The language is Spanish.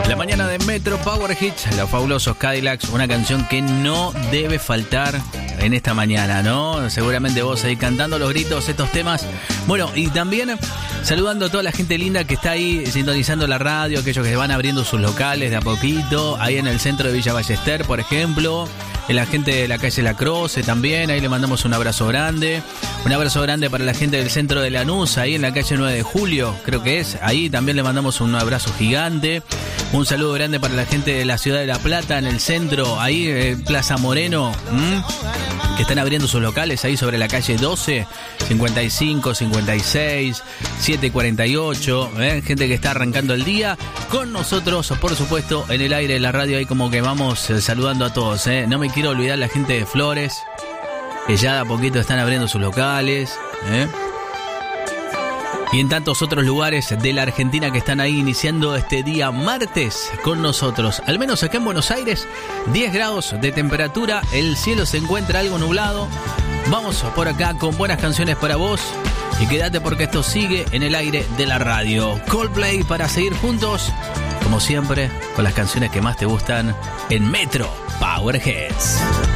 La mañana de Metro Power Hits, Los Fabulosos Cadillacs, una canción que no debe faltar en esta mañana, ¿no? Seguramente vos ahí cantando los gritos, estos temas. Bueno, y también saludando a toda la gente linda que está ahí sintonizando la radio, aquellos que van abriendo sus locales de a poquito, ahí en el centro de Villa Ballester, por ejemplo. La gente de la calle La Croce también, ahí le mandamos un abrazo grande. Un abrazo grande para la gente del centro de Lanús, ahí en la calle 9 de Julio, creo que es. Ahí también le mandamos un abrazo gigante. Un saludo grande para la gente de la ciudad de La Plata, en el centro, ahí Plaza Moreno, que están abriendo sus locales ahí sobre la calle 12, 55, 56, 748. Gente que está arrancando el día con nosotros, por supuesto, en el aire de la radio, ahí como que vamos saludando a todos. No me quiero olvidar la gente de Flores, que ya de a poquito están abriendo sus locales, y en tantos otros lugares de la Argentina que están ahí iniciando este día martes con nosotros. Al menos acá en Buenos Aires, 10 grados de temperatura, el cielo se encuentra algo nublado. Vamos por acá con buenas canciones para vos y quédate porque esto sigue en el aire de la radio. Coldplay para seguir juntos, como siempre, con las canciones que más te gustan en Metro Power Hits.